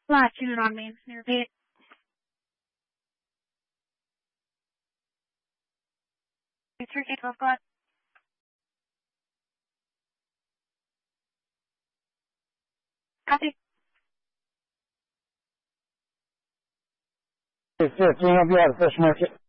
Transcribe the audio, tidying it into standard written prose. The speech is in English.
Last unit on Main, repeat. Three K-12 go ahead. Copy. 15 will be out of Fish Market.